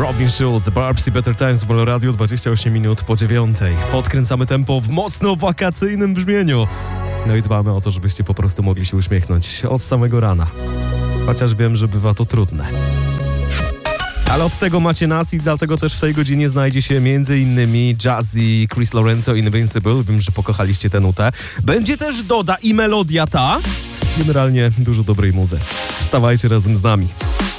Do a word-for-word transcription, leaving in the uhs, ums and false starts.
Robin Schulz, Barb's i Better Times w Molo Radio, dwadzieścia osiem minut po dziewiątej. Podkręcamy tempo w mocno wakacyjnym brzmieniu. No i dbamy o to, żebyście po prostu mogli się uśmiechnąć od samego rana. Chociaż wiem, że bywa to trudne. Ale od tego macie nas i dlatego też w tej godzinie znajdzie się między innymi Jazzy, Chris Lorenzo i Invincible. Wiem, że pokochaliście tę nutę. Będzie też Doda i melodia ta. Generalnie dużo dobrej muzy. Wstawajcie razem z nami.